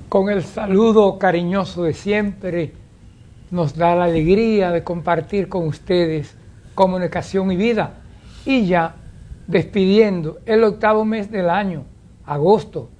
Con el saludo cariñoso de siempre, nos da la alegría de compartir con ustedes comunicación y vida. Y ya despidiendo el 8º mes del año, agosto,